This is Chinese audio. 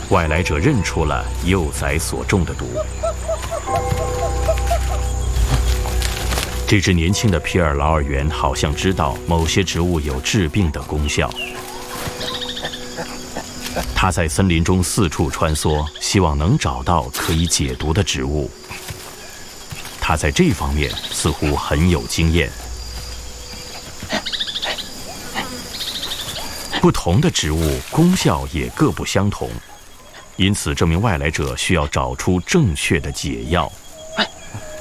外来者认出了幼崽所中的毒。这只年轻的皮尔劳尔猿好像知道某些植物有治病的功效。它在森林中四处穿梭，希望能找到可以解毒的植物。它在这方面似乎很有经验。不同的植物功效也各不相同，因此这名外来者需要找出正确的解药。